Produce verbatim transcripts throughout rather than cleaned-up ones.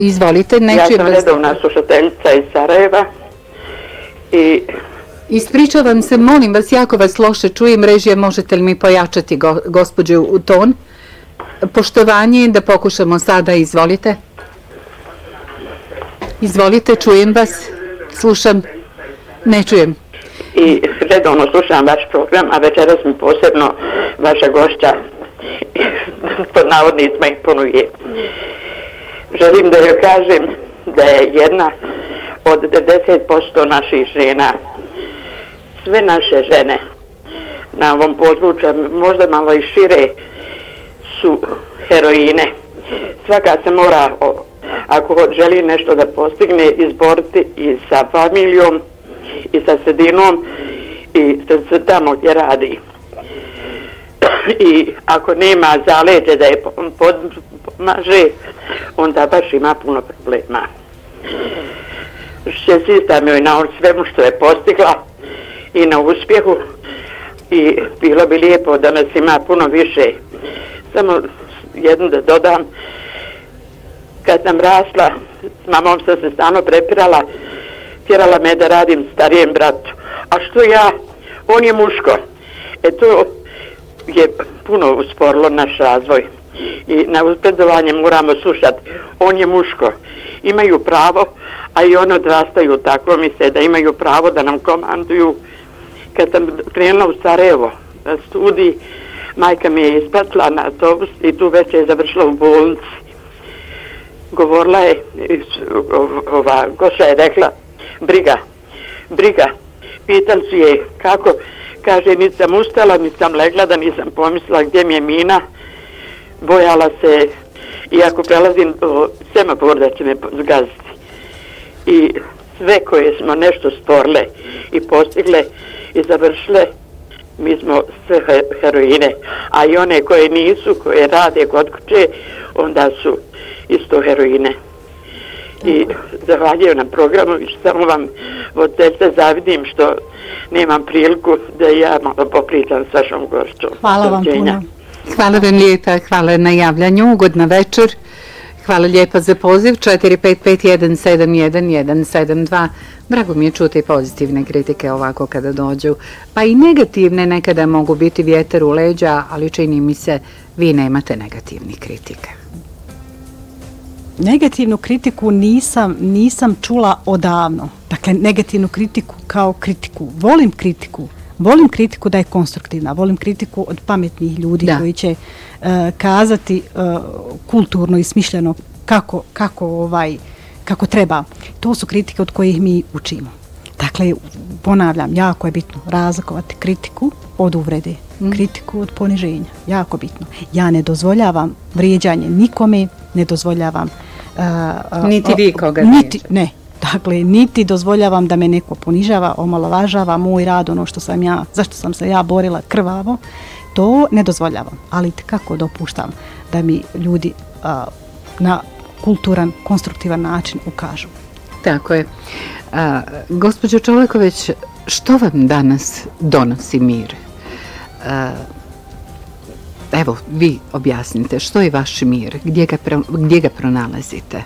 Izvolite, ne Ja čujem sam vas. redovna slušateljica iz Sarajeva i Ispričavam se, molim vas, jako vas loše čujem. Režija, možete li mi pojačati go, gospođu u ton? Poštovanje, da pokušamo sada, izvolite. Izvolite, čujem vas. Slušam. Ne čujem. i redovno slušam vaš program, a večeras mi posebno vaša gošća pod navodnicima imponuje. Želim da joj kažem da je jedna od devedeset posto naših žena, sve naše žene na ovom području, možda malo i šire, su heroine. Svaka se mora, ako želi nešto da postigne, izboriti i sa familijom i sa sredinom i sa tamo gdje radi. I ako nema zaleđe da je pomaže, onda baš ima puno problema. Čestitam joj na svemu što je postigla i na uspjehu, i bilo bi lijepo da nas ima puno više. Samo jednu da dodam, kad sam rasla, s mamom sam se stalno prepirala, tjerala me da radim starijem bratu. A što ja? On je muško. E to je puno usporilo naš razvoj. I na uspredovanje moramo slušati. On je muško. Imaju pravo, a i oni odrastaju tako, misle da imaju pravo da nam komanduju. Kad sam krenula u Sarajevo na studij, majka mi je ispratila na autobus i tu već je završila u bolnici. Govorila je, ova Goša je rekla, briga, briga. Pitali su je kako, kaže, niti sam ustala, niti sam legla, da nisam pomislila gdje mi je mina. Bojala se, i ako prelazim semafor da će me zgaziti. I sve koje smo nešto stvorile i postigle i završile, mi smo sve heroine. A i one koje nisu, koje rade kod kuće, onda su isto heroine. I zahvaljujem na programu i samo vam od srca zavidim što nemam priliku da ja malo popričam s vašom gošćom. Hvala vam puno. Hvala vam lijepa, hvala na javljanju, ugodna večer. Hvala lijepa za poziv, četiri pet pet jedan sedam jedan jedan sedam dva. Drago mi je čuti pozitivne kritike ovako kada dođu. Pa i negativne nekada mogu biti vjetar u leđa, ali čini mi se vi nemate negativnih kritika. Negativnu kritiku nisam, nisam čula odavno. Dakle, negativnu kritiku kao kritiku. Volim kritiku. Volim kritiku da je konstruktivna. Volim kritiku od pametnih ljudi da. koji će uh, kazati uh, kulturno i smišljeno kako, kako, ovaj, kako treba. To su kritike od kojih mi učimo. Dakle, ponavljam, jako je bitno razlikovati kritiku od uvrede. Mm. Kritiku od poniženja. Jako bitno. Ja ne dozvoljavam vrijeđanje nikome, ne dozvoljavam Uh, niti vi koga niti, ne, dakle, niti dozvoljavam da me neko ponižava, omalovažava moj rad, ono što sam ja, zašto sam se ja borila krvavo, to ne dozvoljavam, ali kako dopuštam da mi ljudi uh, na kulturan, konstruktivan način ukažu. Tako je. Uh, gospođo Čoleković, što vam danas donosi mir? Uh, Evo, vi objasnite, što je vaš mir? Gdje ga, pro, gdje ga pronalazite?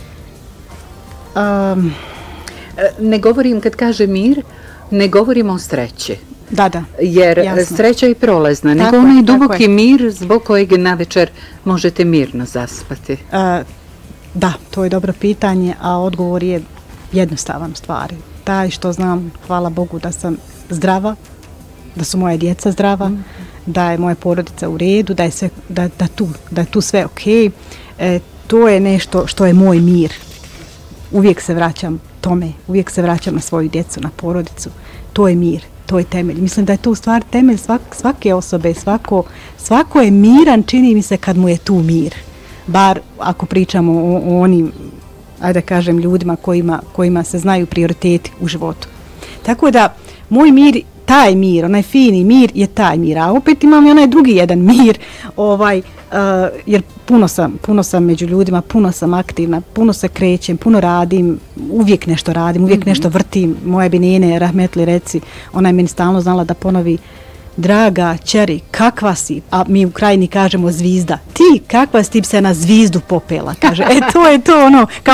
Um, ne govorim, kad kaže mir, ne govorimo o sreći. Da, da. Jer jasno. Sreća je prolazna, tako nego onaj duboki mir zbog kojeg na večer možete mirno zaspati. Uh, da, to je dobro pitanje, a odgovor je jednostavan stvari. Taj što znam, hvala Bogu, da sam zdrava, da su moje djeca zdrava, mm. da je moja porodica u redu, da je, sve, da, da, tu, da je tu sve ok. E, to je nešto što je moj mir. Uvijek se vraćam tome, uvijek se vraćam na svoju djecu, na porodicu. To je mir, to je temelj. Mislim da je to u stvari temelj svak, svake osobe, svako, svako je miran, čini mi se, kad mu je tu mir. Bar ako pričamo o, o onim, ajde da kažem, ljudima kojima, kojima se znaju prioriteti u životu. Tako da, moj mir, taj mir, onaj fini mir je taj mir, a opet imam i onaj drugi jedan mir, ovaj, uh, jer puno sam, puno sam među ljudima, puno sam aktivna, puno se krećem, puno radim, uvijek nešto radim, uvijek mm-hmm. nešto vrtim. Moja Binene, rahmetli reci, ona je meni stalno znala da ponovi, draga ćeri, kakva si, a mi u krajini kažemo zvizda, ti kakva si, ti se na zvizdu popela, kaže, e to je to ono, kao